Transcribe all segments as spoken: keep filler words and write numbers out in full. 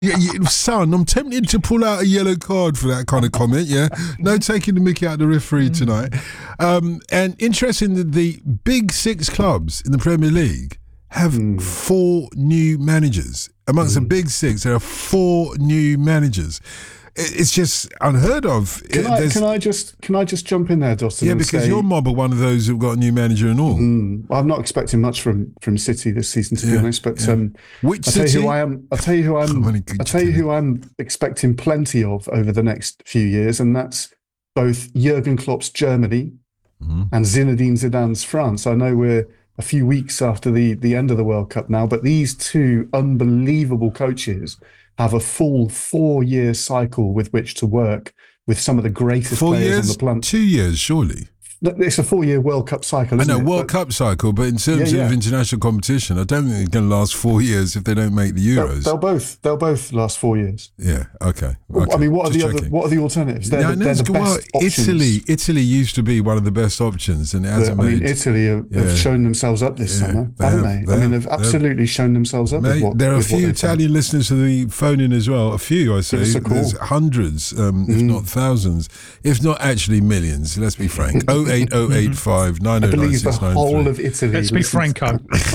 Yeah, yeah, son, I'm tempted to pull out a yellow card for that kind of comment, yeah? No taking the mickey out of the referee tonight. Um, and interesting that the big six clubs in the Premier League have mm. four new managers. Amongst mm. the big six, there are four new managers. It's just unheard of. Can I, can I just can I just jump in there, Dustin? Yeah, because say, you're mob are one of those who've got a new manager and all. Mm, I'm not expecting much from, from City this season, to yeah, be honest. But yeah. um, which I'll tell City? you who I am. I'll tell you who I'm. I'll tell you who I'm expecting plenty of over the next few years, and that's both Jurgen Klopp's Germany mm-hmm. and Zinedine Zidane's France. I know we're a few weeks after the the end of the World Cup now, but these two unbelievable coaches have a full four-year cycle with which to work with some of the greatest Four players years, on the planet. Two years, surely. It's a four-year World Cup cycle, isn't I know, it? World but, Cup cycle, but in terms yeah, yeah. of international competition, I don't think it's going to last four years if they don't make the Euros. They'll, they'll both they'll both last four years. Yeah, okay. okay. I mean, what are Just the checking. other what are the alternatives? They're, no, the, no, they're the well, best options. Italy, Italy used to be one of the best options, and it hasn't I made. mean, Italy have, yeah. have shown themselves up this yeah, summer, they haven't have, they? they I mean, have, they've absolutely shown themselves up. Mate, with what, there are a with few Italian done. listeners to the phone in as well. A few, I say. There's hundreds, um, if mm. not thousands, if not actually millions. Let's be frank. oh eight oh eight five nine oh nine six nine three. Whole of Italy. Let's be franco.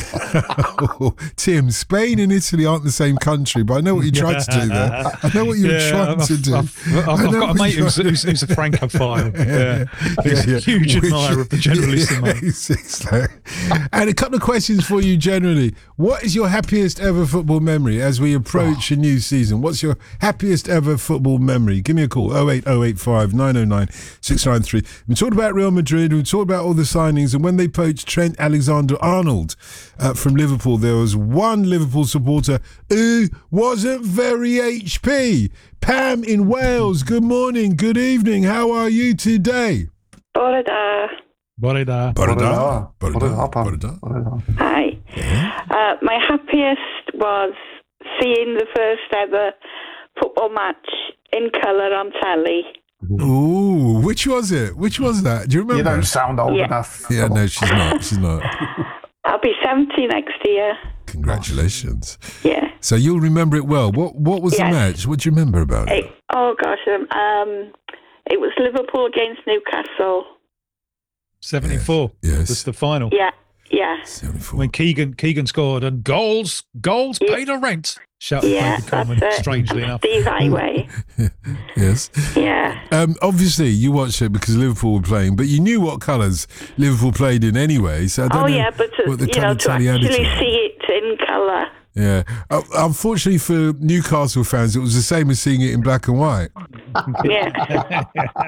Tim, Spain and Italy aren't the same country, but I know what you tried to do there. I know what you were yeah, trying I've, to do. I've, I've, I've got a mate who's, who's, who's a francophile. Yeah. He's yeah, yeah. a huge Which, admirer of the Generalissimo. Yeah, and a couple of questions for you generally. What is your happiest ever football memory as we approach oh. a new season? What's your happiest ever football memory? Give me a call, oh eight oh eight five nine oh nine six nine three. We talked about Real Madrid, we talked about all the signings, and when they poached Trent Alexander-Arnold uh, from Liverpool, there was one Liverpool supporter who wasn't very H P. Pam in Wales, good morning, good evening, how are you today? Bore da. Bore da. Bore da. Bore da. Bore da. Hi. Yeah. Uh, my happiest was seeing the first ever football match in colour on telly. Ooh, which was it? Which was that? Do you remember? You don't sound old yeah. enough. Yeah, no, she's not. She's not. I'll be seventy next year. Congratulations. Yeah. So you'll remember it well. What What was yes. the match? What do you remember about it? it? Oh gosh, um, um, it was Liverpool against Newcastle. seventy-four. Yes. That's the final. Yeah. Yeah. seventy-four. When Keegan Keegan scored and goals goals yeah. paid a rent. Shouted yeah, David Coleman, strangely enough. Steve Highway. Yes. Yeah. Um, obviously, you watched it because Liverpool were playing, but you knew what colours Liverpool played in anyway. So I don't oh, know yeah, but to, what the you know, to actually see it in colour. Yeah. Uh, unfortunately for Newcastle fans, it was the same as seeing it in black and white. Yeah.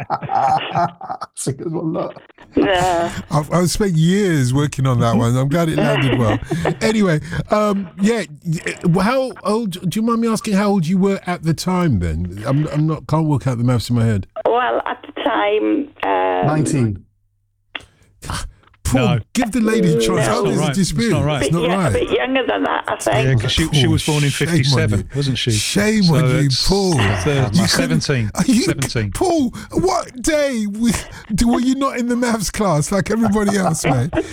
That's a good one, look. No. I've, I've spent years working on that one. I'm glad it landed well. Anyway, um, yeah. How old? Do you mind me asking how old you were at the time? Then I'm, I'm not. Can't work out the maths in my head. Well, at the time, um, nineteen. Paul, no. give the lady a chance. No. How is right. a dispute? It's not right. It's not yeah, right. A bit younger than that, I think. Yeah, because she, she was born in fifty-seven, wasn't she? Shame so on you, Paul. thirty, seventeen. Are you, seventeen. Paul, what day were you not in the maths class like everybody else, mate?